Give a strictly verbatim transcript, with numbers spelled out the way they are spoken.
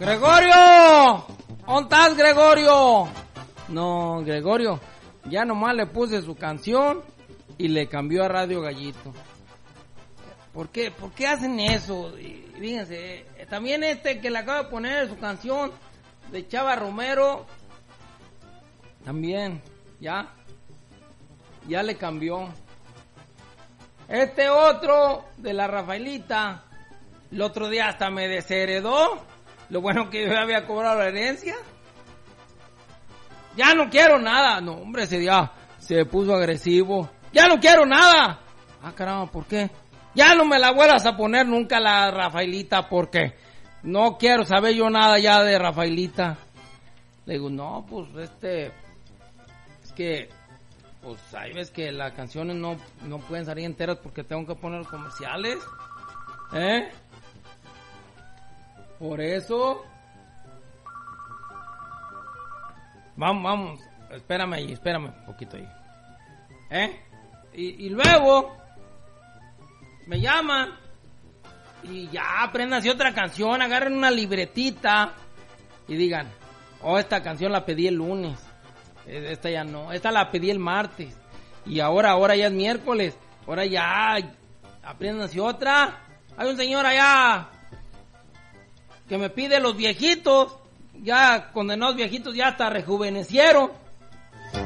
¡Gregorio! ¿Dónde estás, Gregorio? No, Gregorio, ya nomás le puse su canción y le cambió a Radio Gallito. ¿Por qué? ¿Por qué hacen eso? Y, fíjense, eh, también este que le acaba de poner su canción de Chava Romero, también, ya, ya le cambió. Este otro de la Rafaelita, el otro día hasta me desheredó. Lo bueno que yo había cobrado la herencia. Ya no quiero nada. No, hombre, ese día se puso agresivo. Ya no quiero nada. Ah, caramba, ¿por qué? Ya no me la vuelvas a poner nunca la Rafaelita, porque no quiero saber yo nada ya de Rafaelita. Le digo, no, pues este, es que, pues ahí ves que las canciones no, no pueden salir enteras porque tengo que poner los comerciales. ¿Eh? Por eso. Vamos, vamos, espérame ahí, espérame un poquito ahí. ¿Eh? Y, y luego me llaman y ya aprendan así otra canción, agarren una libretita y digan, oh, esta canción la pedí el lunes, esta ya no, esta la pedí el martes y ahora, ahora ya es miércoles, ahora ya aprendan así otra. Hay un señor allá que me pide los viejitos, ya condenados viejitos, ya hasta rejuvenecieron.